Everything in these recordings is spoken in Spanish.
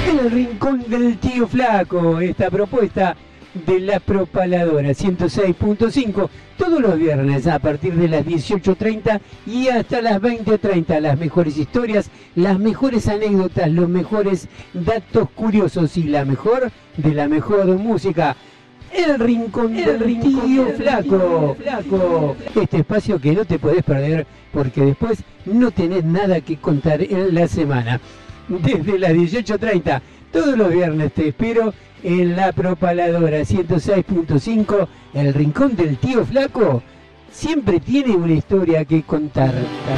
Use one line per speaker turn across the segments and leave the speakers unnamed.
El rincón del tío Flaco, esta propuesta de la Propaladora 106.5, todos los viernes a partir de las 18:30 y hasta las 20:30. Las mejores historias, las mejores anécdotas, los mejores datos curiosos y la mejor de la mejor música. El rincón del tío Flaco. Este espacio que no te podés perder porque después no tenés nada que contar en la semana. Desde las 18:30, todos los viernes te espero en la Propaladora 106.5. El rincón del tío Flaco siempre tiene una historia que contar.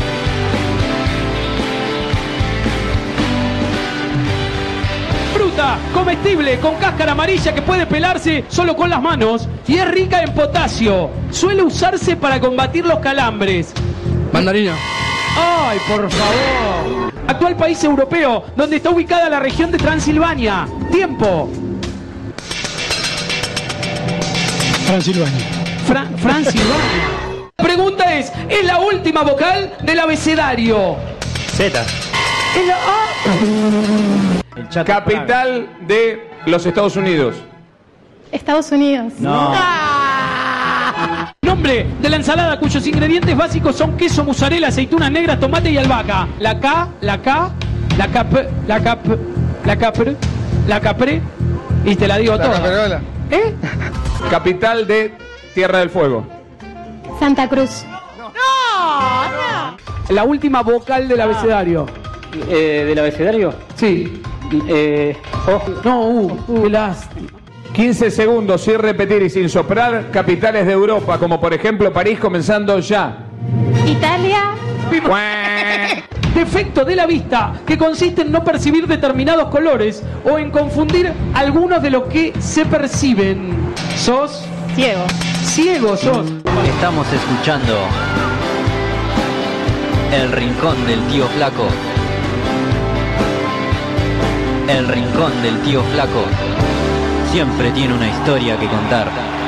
Fruta comestible con cáscara amarilla que puede pelarse solo con las manos y es rica en potasio. Suele usarse para combatir los calambres.
Mandarina.
¡Ay, por favor! Actual país europeo donde está ubicada la región de Transilvania. Tiempo.
Transilvania.
Transilvania. La pregunta es la última vocal del abecedario.
Z.
Capital de los Estados Unidos.
Estados Unidos.
No.
Nombre de la ensalada cuyos ingredientes básicos son queso, mozzarella, aceitunas negras, tomate y albahaca. La capre, y te la digo toda.
Caperola.
¿Eh?
Capital de Tierra del Fuego.
Santa Cruz.
La última vocal del abecedario.
¿Del abecedario?
Sí. Qué lástima.
15 segundos sin repetir y sin soplar. Capitales de Europa, como por ejemplo París, comenzando ya.
Italia.
Defecto de la vista, que consiste en no percibir determinados colores o en confundir algunos de los que se perciben. ¿Sos?
Ciego.
Ciego sos.
Estamos escuchando El Rincón del Tío Flaco. El Rincón del Tío Flaco siempre tiene una historia que contar.